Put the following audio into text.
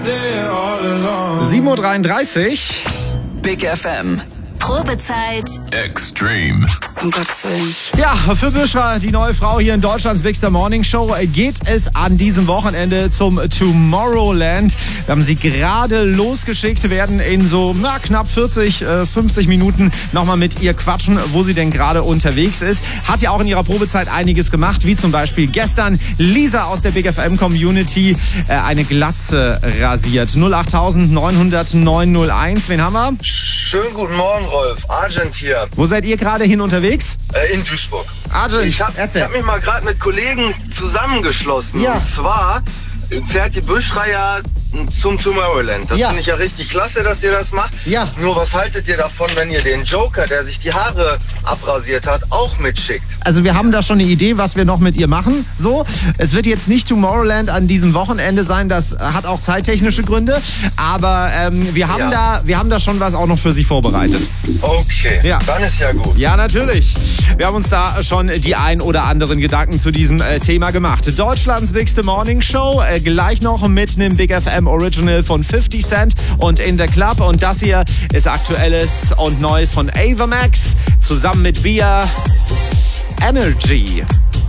7:33 Uhr. Big FM. Probezeit. Extreme. Um Gottes Willen. Ja, für Büschra, die neue Frau hier in Deutschlands Bigster Morning Show, geht es an diesem Wochenende zum Tomorrowland. Wir haben sie gerade losgeschickt, werden in so knapp 40, 50 Minuten nochmal mit ihr quatschen, wo sie denn gerade unterwegs ist. Hat ja auch in ihrer Probezeit einiges gemacht, wie zum Beispiel gestern Lisa aus der Big FM Community eine Glatze rasiert. 08000 900 901. Wen haben wir? Schönen guten Morgen, Rolf. Argent hier. Wo seid ihr gerade hin unterwegs? In Duisburg. Argent, Ich hab mich mal gerade mit Kollegen zusammengeschlossen. Ja. Und zwar fährt die Büschra ja zum Tomorrowland. Das finde ich ja richtig klasse, dass ihr das macht. Ja. Nur was haltet ihr davon, wenn ihr den Joker, der sich die Haare abrasiert hat, auch mitschickt? Also wir haben da schon eine Idee, was wir noch mit ihr machen. So, es wird jetzt nicht Tomorrowland an diesem Wochenende sein, das hat auch zeittechnische Gründe, aber wir haben da schon was auch noch für sie vorbereitet. Okay, Ja. dann ist ja gut. Ja, natürlich. Wir haben uns da schon die ein oder anderen Gedanken zu diesem Thema gemacht. Deutschlands Bigste Morning Show, gleich noch mit einem Big FM Original von 50 Cent und In the Club. Und das hier ist Aktuelles und Neues von Ava Max zusammen mit Via Energy.